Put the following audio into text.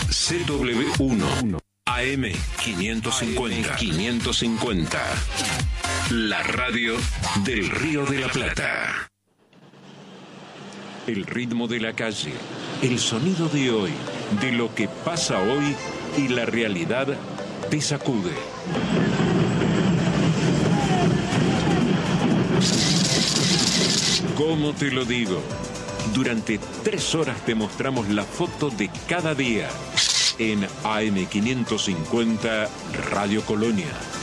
CW1 AM550. La radio del Río de la Plata. El ritmo de la calle, el sonido de hoy, de lo que pasa hoy y la realidad te sacude. ¿Cómo te lo digo? Durante 3 horas te mostramos la foto de cada día en AM550 Radio Colonia.